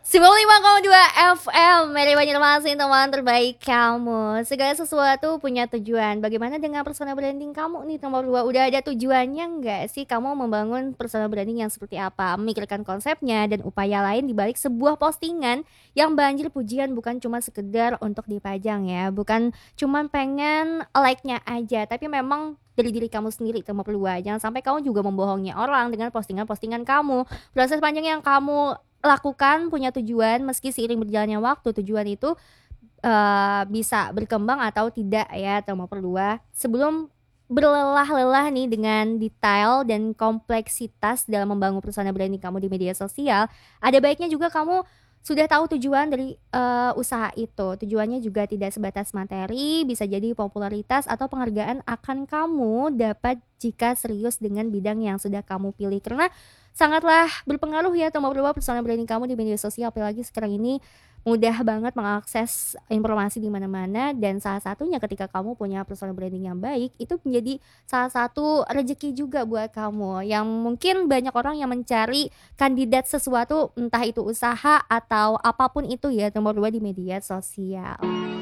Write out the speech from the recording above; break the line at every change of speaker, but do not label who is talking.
95,2 FM, Mary Banjarmasin, teman terbaik kamu. Segala sesuatu punya tujuan. Bagaimana dengan personal branding kamu nih nomor 2? Udah ada tujuannya nggak sih kamu membangun personal branding yang seperti apa? Memikirkan konsepnya dan upaya lain di balik sebuah postingan yang banjir pujian, bukan cuma sekedar untuk dipajang ya. Bukan cuma pengen like-nya aja, tapi memang dari diri kamu sendiri nomor 2. Jangan sampai kamu juga membohongi orang dengan postingan-postingan kamu. Proses panjang yang kamu lakukan punya tujuan, meski seiring berjalannya waktu tujuan itu bisa berkembang atau tidak ya, nomor kedua. Sebelum berlelah-lelah nih dengan detail dan kompleksitas dalam membangun personal branding kamu di media sosial, ada baiknya juga kamu sudah tahu tujuan dari usaha itu. Tujuannya juga tidak sebatas materi, bisa jadi popularitas atau penghargaan akan kamu dapat jika serius dengan bidang yang sudah kamu pilih. Karena sangatlah berpengaruh ya nomor 2 personal branding kamu di media sosial, apalagi sekarang ini mudah banget mengakses informasi di mana-mana, dan salah satunya ketika kamu punya personal branding yang baik itu menjadi salah satu rezeki juga buat kamu, yang mungkin banyak orang yang mencari kandidat sesuatu, entah itu usaha atau apapun itu ya, nomor 2 di media sosial.